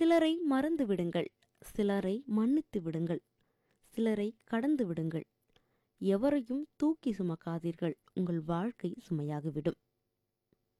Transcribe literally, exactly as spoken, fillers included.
சிலரை மறந்து விடுங்கள், சிலரை மன்னித்து விடுங்கள், சிலரை கடந்து விடுங்கள். எவரையும் தூக்கி சுமக்காதீர்கள், உங்கள் வாழ்க்கை சுமையாகிவிடும்.